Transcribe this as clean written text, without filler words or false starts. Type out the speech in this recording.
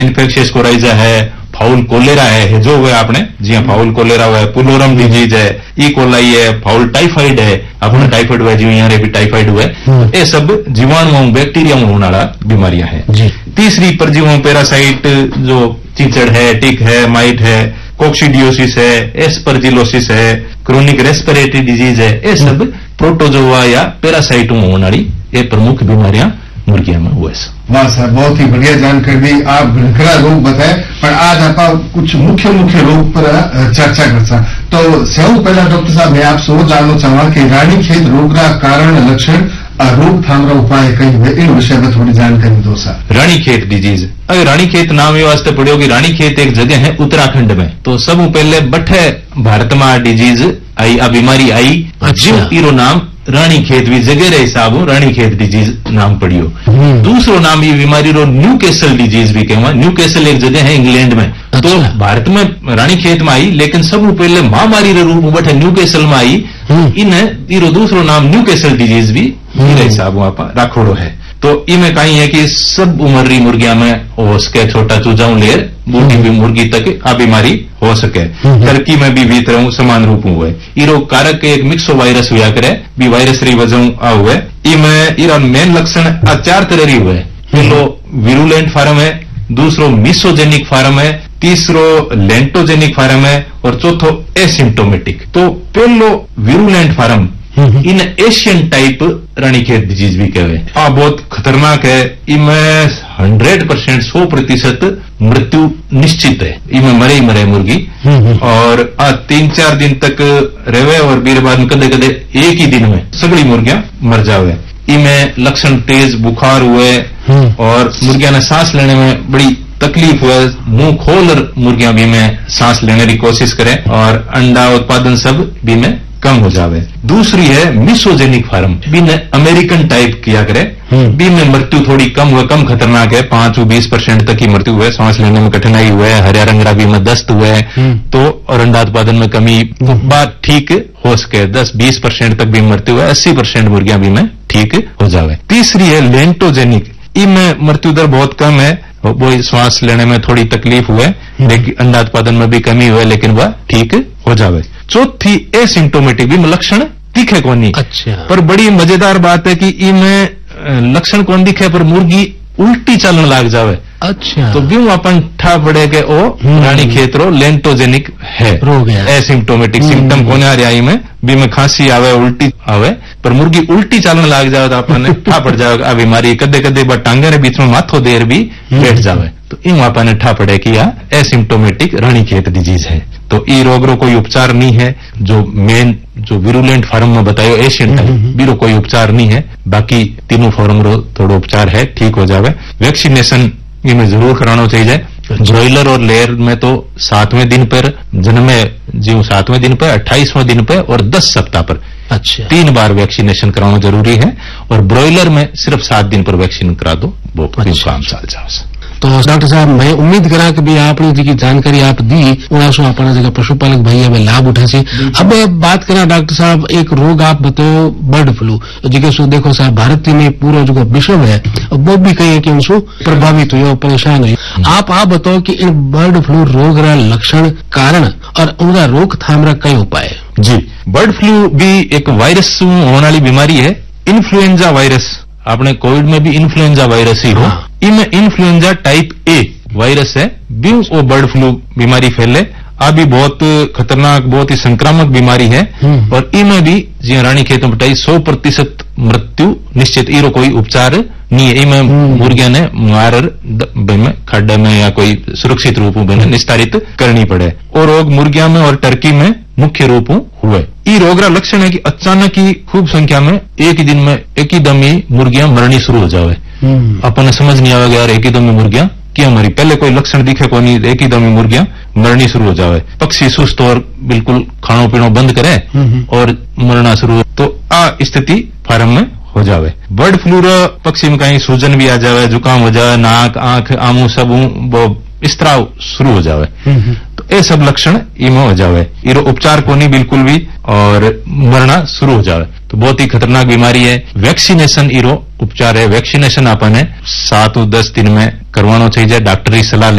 Infectious coryza है, foul cholera है जो हुआ आपने जी हाँ फाउल कोलेरा हुआ है, पुलोरम डिजीज है, ई कोलाई है, फाउल टाइफाइड है, आपने टाइफाइड हुआ जी यहाँ भी टाइफाइड हुआ है, ये सब जीवाणुओं बैक्टीरिया होने वाला बीमारियां हैं। तीसरी परजीवों पैरासाइट जो चीचड़ है, टिक है, माइट है, कोक्सीडियोसिस है, एस्परजिलोसिस है, क्रोनिक रेस्पिरेटरी डिजीज है, ये सब प्रोटोजोआ या पैरासाइट होने वाली ये प्रमुख बीमारियां मुर्गिया में हुए। वाह सर, बहुत ही बढ़िया जानकारी दी। आप घणा रोग बताए, पर आज आप कुछ मुख्य रोग पर चर्चा करसा। तो सब पहला डॉक्टर साहब मैं आपसे वो जानना चाहूंगा कि रानीखेत रोग का कारण, लक्षण और रोकथाम का उपाय कई हुए, इन विषय में थोड़ी जानकारी दो सर। रानीखेत डिजीज, अगर रानीखेत नाम ये वास्ते पड़े कि रानीखेत एक जगह है उत्तराखंड में, तो सब पहले बठे भारत में डिजीज आई, आ बीमारी आई, इरो नाम रानीखेत भी जगह रे हिसाब रानीखेत डिजीज नाम पड़ियो। दूसरो नाम ये बीमारी रो न्यू कैसल डिजीज भी कहवा। न्यू कैसल एक जगह है इंग्लैंड में, तो भारत में रानीखेत में आई, लेकिन सब पहले महामारी रे रूप बैठे न्यू कैसल में आई, इन इरो दूसरो नाम न्यू कैसल डिजीज भी हिसाब आप राखोड़ो है। तो इमें कहीं है कि सब उम्र री मुर्गिया में हो सके, छोटा चूजाऊ लेर बूढ़ी भी मुर्गी तक आ बीमारी हो सके। टर्की में भी तरह समान रूप हुए। इरो कारक एक मिक्सो वायरस हुआ करे, भी वायरस री वजह आ हुए। इमें इरा मेन लक्षण आ 4 तरह री हुए। पहलो विरुलेंट फार्म है, दूसरो मिसोजेनिक फार्म है, तीसरो लेंटोजेनिक फार्म है और चौथो एसिम्टोमेटिक। तो पहलो विरुलेंट फार्म इन एशियन टाइप रानीखेत डिजीज भी कहवे। आ बहुत खतरनाक है। इनमें 100% 100% मृत्यु निश्चित है। इनमें मरे ही मरे मुर्गी, और 3-4 दिन तक रहे और बीर बाद में कदे कदे एक ही दिन में सगड़ी मुर्गियां मर जावे। इनमें लक्षण तेज बुखार हुए और मुर्गियां ने सांस लेने में बड़ी तकलीफ हुए। मुंह खोल मुर्गियां भी में सांस लेने की कोशिश करें और अंडा उत्पादन सब भी में कम हो जावे। दूसरी है मिसोजेनिक फार्म, बी ने अमेरिकन टाइप किया करे, बी में मृत्यु थोड़ी कम हुए, कम खतरनाक है, 5-20% तक की मृत्यु हुए, सांस लेने में कठिनाई हुए, हरिया रंगरा बी में दस्त हुए, तो और अंडा उत्पादन में कमी, तो बात ठीक हो सके। 10-20% तक भी मृत्यु हुए, 80% मुर्गियां भी में ठीक हो जावे। तीसरी है लेंटोजेनिक, इनमें मृत्यु दर बहुत कम है, वो श्वास लेने में थोड़ी तकलीफ हुए, लेकिन अंडा उत्पादन में भी कमी हुए, लेकिन वह ठीक हो जावे। चौथी एसिम्टोमेटिक, भी लक्षण दिखे कोनी। अच्छा। पर बड़ी मजेदार बात है कि इनमें लक्षण कौन दिखे पर मुर्गी उल्टी चलने लग जावे। अच्छा। तो भी अपन ठा पड़े के ओ रानीखेत रो लेंटोजेनिक है, रोग है, एसिम्टोमेटिक सिम्टम कोने आ रहा में भी में खांसी आवे, उल्टी आवे, पर मुर्गी उल्टी चलने लग जावे तो अपन ठा पड़ जावे आ बीमारी। कदे कदे टांगे रे बीच में माथो देर भी बैठ जावे, तो इन अपन ठा पड़े कि आ एसिम्टोमेटिक रानीखेत डिजीज है। तो ई रोग रो कोई उपचार नहीं है। जो मेन जो विरुलेंट फॉर्म में बतायो एशियन टाइप, बीरो कोई उपचार नहीं है। बाकी तीनों फॉर्म रो थोड़ो उपचार है, ठीक हो जावे। वैक्सीनेशन इनमें जरूर कराना चाहिए। ब्रॉयलर और लेयर में तो 7वें दिन पर जन्मे जीव 7वें दिन पर, 28वें दिन पर और 10 सप्ताह पर, अच्छा, 3 बार वैक्सीनेशन कराना जरूरी है। और ब्रॉयलर में सिर्फ 7 दिन पर वैक्सीन करा दो, वो काम चल जाए। तो डॉक्टर साहब मैं उम्मीद करा कि भी आपने जी जानकारी आप दी उनासो अपना जगह पशुपालक भाई में लाभ उठे से। अब बात करा डॉक्टर साहब, एक रोग आप बताओ बर्ड फ्लू, जिके सो देखो साहब भारत में पूरा जो विश्व है वो भी कहीं कि उनसे प्रभावित हुए, परेशान हुए। आप बताओ कि इन बर्ड फ्लू रोग रा लक्षण, कारण और उनका रोकथाम रा कई उपाय। जी, बर्ड फ्लू भी एक वायरस होने वाली बीमारी है। इन्फ्लुएंजा वायरस, आपने कोविड में भी इन्फ्लुएंजा वायरस ही हो, इनमें इन्फ्लुएंजा टाइप ए वायरस है, भी वो बर्ड फ्लू बीमारी फैले। अभी बहुत खतरनाक, बहुत ही संक्रामक बीमारी है। और इनमें भी जी रानीखेत में बताई 100% मृत्यु निश्चित, इरो कोई उपचार नहीं है। इनमें मुर्गिया ने मार खड्डे में या कोई सुरक्षित रूप में निस्तारित करनी पड़े। और रोग मुर्गिया में और टर्की में मुख्य रूप हुए। ई रोग रा लक्षण है कि अचानक ही खूब संख्या में एक ही दिन में एक ही दम ही मुर्गियां मरनी शुरू हो जावे। अपन समझ नहीं आवेगा यार एक ही दम में मुर्गियां क्या मरी, पहले कोई लक्षण दिखे को नहीं, एक ही दम में मुर्गियां मरनी शुरू हो जावे। पक्षी सुस्त और बिल्कुल खानो पीनो बंद करे और मरना शुरू हो, तो आ स्थिति फार्म में हो जावे। बर्ड फ्लू पक्षी में कहीं सूजन भी आ जावे, जुकाम हो जावे, नाक आंख आमू सब स्त्राव शुरू हो जावे। तो ये सब लक्षण इमो हो जावे, इरो उपचार कोनी बिल्कुल भी और मरना शुरू हो जावे। तो बहुत ही खतरनाक बीमारी है। वैक्सीनेशन इरो उपचार है। वैक्सीनेशन आपने 7 और 10 दिन में करवाना चाहिए, डॉक्टरी सलाह